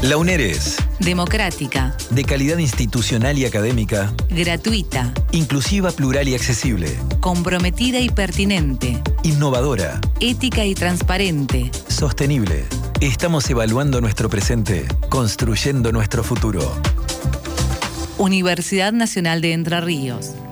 La UNER es democrática, de calidad institucional y académica, gratuita, inclusiva, plural y accesible, comprometida y pertinente, innovadora, ética y transparente, sostenible. Estamos evaluando nuestro presente, construyendo nuestro futuro. Universidad Nacional de Entre Ríos.